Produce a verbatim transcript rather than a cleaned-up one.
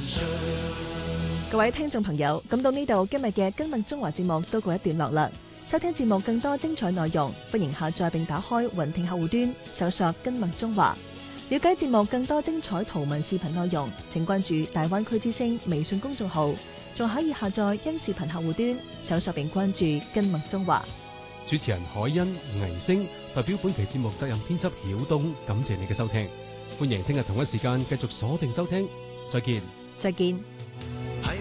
各位聽眾朋友，咁到呢度，今日嘅今日中華節目都告一段落啦。收聽節目更多精彩內容，歡迎下載並打開雲聽客戶端，搜索今日中華。了解節目更多精彩圖文視頻內容，請關注大灣區之聲微信公眾號，仲可以下載音視頻客戶端，搜索並關注今日中華。 主持人海欣、倪星代表本期節目責任編輯曉東，感謝你嘅收聽。歡迎聽日同一時間繼續鎖定收聽，再見。 再見。